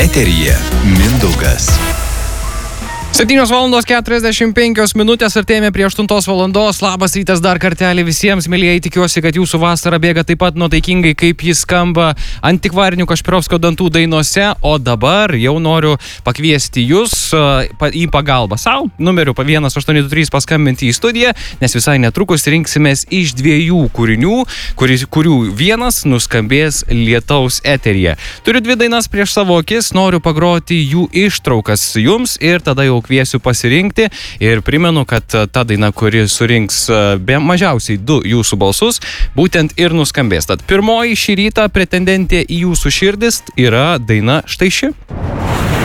Eteryje Mindaugas. 7:45 artėjame prie 8 valandos. Labas rytas dar kartelį visiems, mėlyjei, tikiuosi, kad jūsų vasara bėga taip pat nuotaikingai, kaip jis skamba antikvarinių Kašpirovskio dantų dainose. O dabar jau noriu pakviesti jūs į pagalbą savo. Numeriu 1823 paskambinti į studiją, nes visai netrukus rinksimės iš 2 kūrinių, kurių vienas nuskambės lietaus eteryje. Turiu 2 dainas prieš savo akis, noriu pagroti jų ištraukas jums ir tada jau kviesiu pasirinkti ir primenu, kad ta daina, kuri surinks be mažiausiai 2 jūsų balsus, būtent ir nuskambės. Tad pirmoji šį rytą pretendentė į jūsų širdis yra daina štai ši.